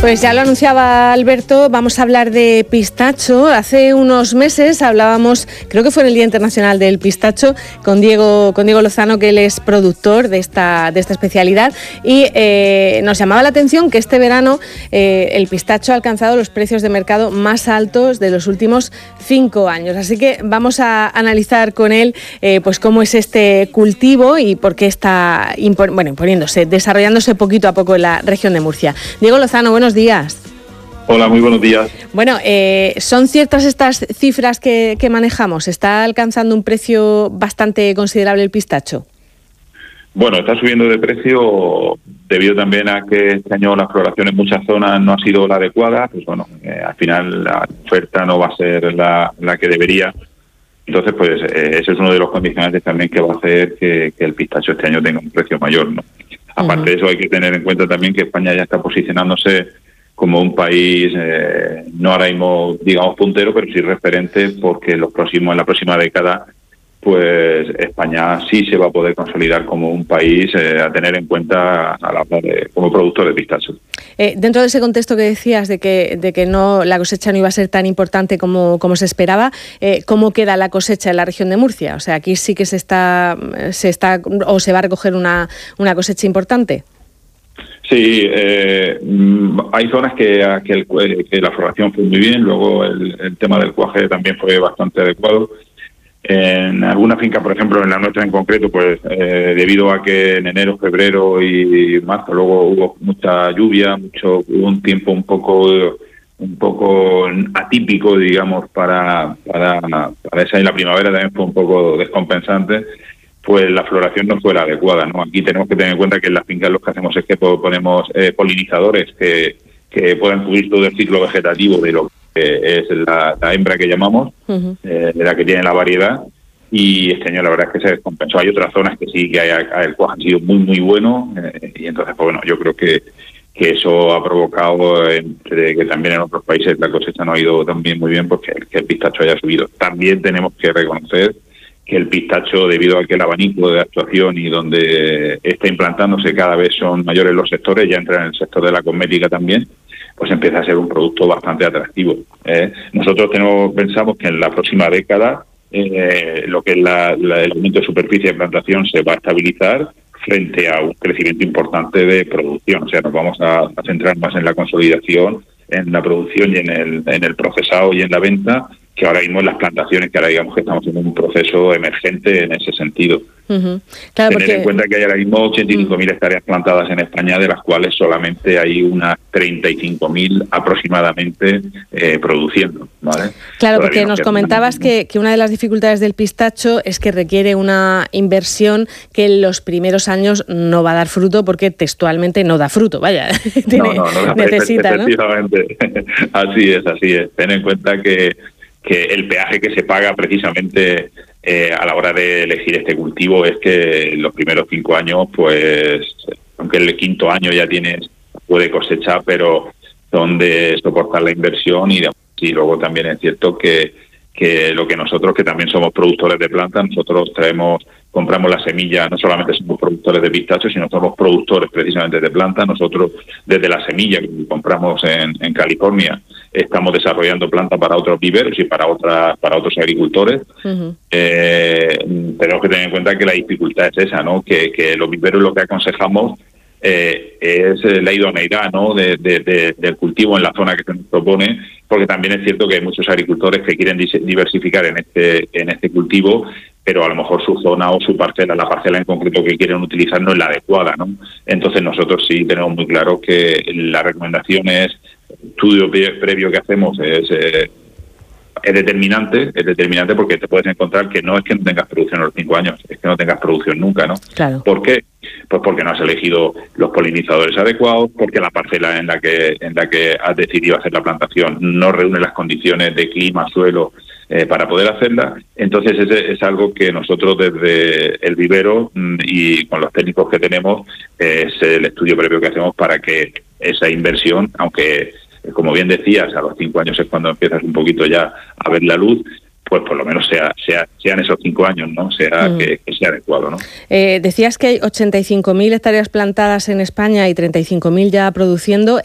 Pues ya lo anunciaba Alberto, vamos a hablar de pistacho. Hace unos meses hablábamos, creo que fue en el Día Internacional del Pistacho, con Diego Lozano, que él es productor de esta especialidad, y nos llamaba la atención que este verano el pistacho ha alcanzado los precios de mercado más altos de los últimos 5 años. Así que vamos a analizar con él pues cómo es este cultivo y por qué está desarrollándose poquito a poco en la región de Murcia. Diego Lozano, buenos días. Hola, muy buenos días. Bueno, ¿son ciertas estas cifras que manejamos? ¿Está alcanzando un precio bastante considerable el pistacho? Bueno, está subiendo de precio debido también a que este año la floración en muchas zonas no ha sido la adecuada. Pues bueno, al final la oferta no va a ser la que debería. Entonces, pues ese es uno de los condicionantes también que va a hacer que el pistacho este año tenga un precio mayor, ¿no? Aparte de eso, hay que tener en cuenta también que España ya está posicionándose como un país, no ahora mismo, digamos, puntero, pero sí referente, porque en la próxima década, pues España sí se va a poder consolidar como un país a tener en cuenta a la hora como productor de pistacho. Dentro de ese contexto que decías de que no, la cosecha no iba a ser tan importante como se esperaba, ¿cómo queda la cosecha en la región de Murcia? O sea, aquí sí que se va a recoger una cosecha importante. Sí, hay zonas que la floración fue muy bien, luego el tema del cuaje también fue bastante adecuado. En alguna finca, por ejemplo, en la nuestra en concreto, pues debido a que en enero, febrero y marzo luego hubo mucha lluvia, hubo un tiempo un poco atípico, digamos, para esa, y la primavera también fue un poco descompensante, pues la floración no fue la adecuada, ¿no? Aquí tenemos que tener en cuenta que en las fincas lo que hacemos es que ponemos polinizadores que puedan cubrir todo el ciclo vegetativo de lo que es la hembra que llamamos, de la que tiene la variedad, y este año la verdad es que se descompensó. Hay otras zonas que sí, que el cuaje ha sido muy, muy bueno, y entonces, pues bueno, yo creo que eso ha provocado que también en otros países la cosecha no ha ido también muy bien, porque el pistacho haya subido. También tenemos que reconocer que el pistacho, debido a que el abanico de actuación y donde está implantándose cada vez son mayores los sectores, ya entra en el sector de la cosmética también, pues empieza a ser un producto bastante atractivo. Nosotros pensamos que en la próxima década lo que es el aumento de superficie de plantación se va a estabilizar frente a un crecimiento importante de producción. O sea, nos vamos a centrar más en la consolidación, en la producción y en el procesado y en la venta, que ahora mismo en las plantaciones, que ahora digamos que estamos en un proceso emergente en ese sentido. Claro, tener en cuenta que hay ahora mismo 85.000 hectáreas plantadas en España, de las cuales solamente hay unas 35.000 aproximadamente produciendo, ¿vale? Claro, porque nos comentabas que una de las dificultades del pistacho es que requiere una inversión que en los primeros años no va a dar fruto, porque textualmente no da fruto, vaya. Necesita, efectivamente, ¿no? Así es. Ten en cuenta que el peaje que se paga precisamente a la hora de elegir este cultivo es que los primeros 5 años, pues, aunque el quinto año ya puede cosechar, pero son de soportar la inversión y luego también es cierto que lo que nosotros, que también somos productores de plantas, nosotros compramos la semilla, no solamente somos productores de pistacho, sino somos productores precisamente de plantas. Nosotros, desde la semilla que compramos en California, estamos desarrollando plantas para otros viveros y para otros agricultores. Tenemos que tener en cuenta que la dificultad es esa, ¿no? Que los viveros lo que aconsejamos es la idoneidad, ¿no? del cultivo en la zona que se nos propone, porque también es cierto que hay muchos agricultores que quieren diversificar en este cultivo, pero a lo mejor su zona o su parcela, la parcela en concreto que quieren utilizar, no es la adecuada, ¿no? Entonces nosotros sí tenemos muy claro que la recomendación es, el estudio previo que hacemos es determinante porque te puedes encontrar que no es que no tengas producción a los 5 años, es que no tengas producción nunca, ¿no? Claro. ¿Por qué? Pues porque no has elegido los polinizadores adecuados, porque la parcela en la que has decidido hacer la plantación no reúne las condiciones de clima, suelo, para poder hacerla. Entonces es algo que nosotros desde el vivero y con los técnicos que tenemos es el estudio previo que hacemos para que esa inversión, aunque como bien decías, a los 5 años es cuando empiezas un poquito ya a ver la luz, pues por lo menos sean esos 5 años, ¿no? Que sea adecuado, ¿no? Decías que hay 85.000 hectáreas plantadas en España y 35.000 ya produciendo.